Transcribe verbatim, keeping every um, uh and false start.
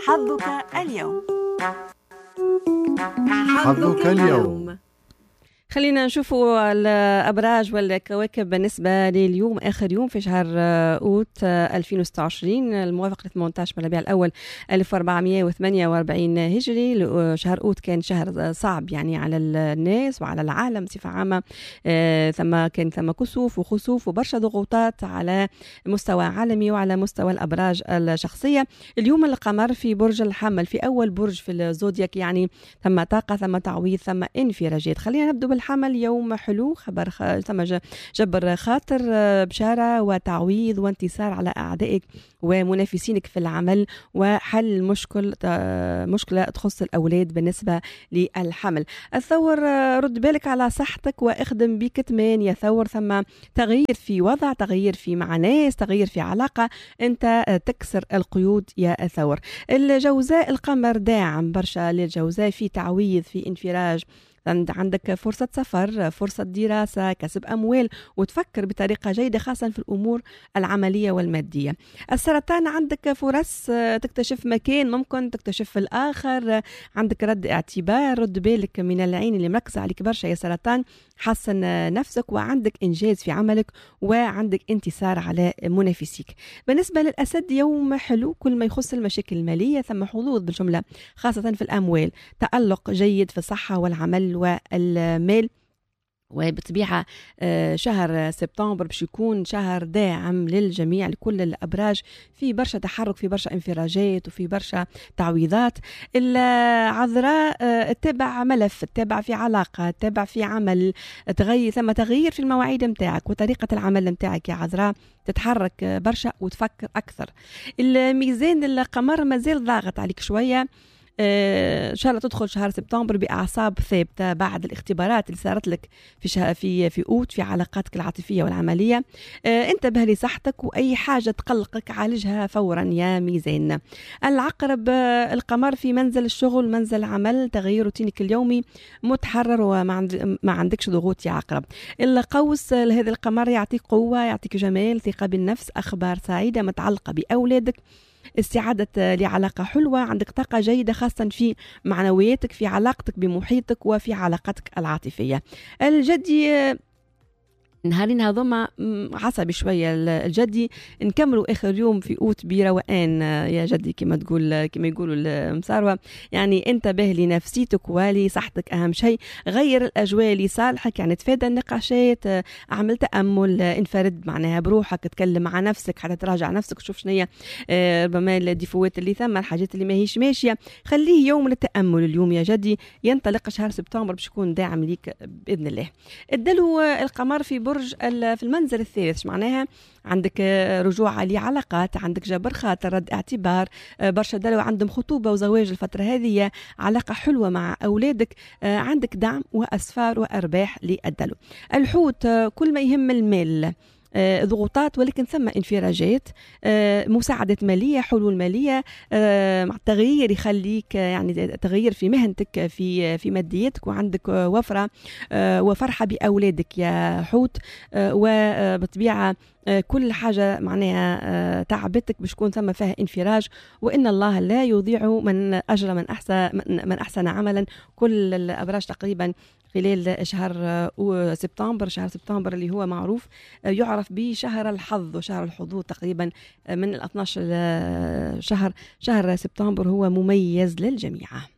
حظك اليوم. حظك اليوم. خلينا نشوفوا الأبراج والكواكب بالنسبة لليوم آخر يوم في شهر أوت ألفين وستة وعشرين الموافق ل ثمانية عشر من ربيع الأول ألف وأربعمائة وثمانية وأربعين هجري. شهر أوت كان شهر صعب يعني على الناس وعلى العالم بصفة عامة. ثم كان ثم كسوف وخسوف وبرشا ضغوطات على مستوى عالمي وعلى مستوى الأبراج الشخصية. اليوم القمر في برج الحمل في أول برج في الزودياك، يعني ثم طاقة ثم تعويض ثم انفراجات. خلينا نبدأ الحمل. يوم حلو، خبر خ... ثم جبر خاطر، بشارة وتعويض وانتصار على أعدائك ومنافسينك في العمل، وحل مشكل مشكلة تخص الأولاد بالنسبة للحمل. الثور، رد بالك على صحتك واخدم بكتمان يا ثور. ثم تغيير في وضع، تغيير في مع ناس، تغيير في علاقة، انت تكسر القيود يا ثور. الجوزاء، القمر داعم برشا للجوزاء، في تعويض في انفراج، عندك فرصة سفر، فرصة دراسة، كسب أموال، وتفكر بطريقة جيدة خاصة في الأمور العملية والمادية. السرطان، عندك فرص تكتشف مكان، ممكن تكتشف في الآخر، عندك رد اعتبار، رد بالك من العين اللي مركزة عليك برشا يا سرطان، حسن نفسك وعندك إنجاز في عملك وعندك انتصار على منافسيك. بالنسبة للأسد، يوم حلو كل ما يخص المشاكل المالية، ثم حظوظ بالجملة خاصة في الأموال، تألق جيد في الصحة والعمل والمال. وبطبيعة شهر سبتمبر باش يكون شهر داعم للجميع لكل الأبراج، في برشا تحرك، في برشا انفراجات وفي برشا تعويضات. العذراء، اتبع ملف، اتبع في علاقة، اتبع في عمل، تغير ثم تغيير في المواعيد متاعك وطريقة العمل متاعك يا عذراء، تتحرك برشا وتفكر أكثر. الميزان، القمر مازال ضاغط عليك شوية، ان شاء الله تدخل شهر سبتمبر باعصاب ثابته بعد الاختبارات اللي صارت لك في شهر في في اوت في علاقاتك العاطفيه والعمليه. انتبه لصحتك واي حاجه تقلقك عالجها فورا يا ميزان. العقرب، القمر في منزل الشغل، منزل العمل، تغيير روتينك اليومي، متحرر وما ما عندكش ضغوط يا عقرب. القوس، هذا القمر يعطيك قوه، يعطيك جمال، ثقه بالنفس، اخبار سعيده متعلقه باولادك، استعادة لعلاقة حلوة، عندك طاقة جيدة خاصة في معنوياتك، في علاقتك بمحيطك وفي علاقتك العاطفية. الجدي، نهارين هذوما عصبي شوية الجدي، نكملوا آخر يوم في أوت بروقان يا جدي كما تقول كما يقولوا المساروة، يعني انتبه لنفسيتك ولصحتك أهم شيء، غير الأجواء لصالحك، يعني تفادى النقاشات، اعمل تأمل، انفرد معناها بروحك، تكلم مع نفسك حتى تراجع نفسك وشوف شنو هي ربما الديفوات اللي ثم، الحاجات اللي ما هيش ماشية. خليه يوم للتأمل اليوم يا جدي. ينطلق شهر سبتمبر باش يكون داعم ليك بإذن الله. الدلو، القمر في برج في المنزل الثالث، معناها عندك رجوع لعلاقات، عندك جبر خاطر، رد اعتبار، برشا دلو عندهم خطوبة وزواج الفترة هذه، علاقة حلوة مع أولادك، عندك دعم وأسفار وأرباح للدلو. الحوت، كل ما يهم المال، ضغوطات ولكن ثم انفراجات، مساعدة مالية، حلول مالية، مع التغيير يخليك يعني تغيير في مهنتك، في في مادياتك، وعندك وفرة وفرحة بأولادك يا حوت. وبطبيعة كل حاجة معناها تعبتك باش يكون ثم فيها انفراج، وإن الله لا يضيع من أجر من أحسن من أحسن عملا. كل الأبراج تقريبا خلال شهر سبتمبر، شهر سبتمبر اللي هو معروف يعرف بشهر الحظ وشهر الحظوظ، تقريبا من ال اثناشر شهر، شهر سبتمبر هو مميز للجميع.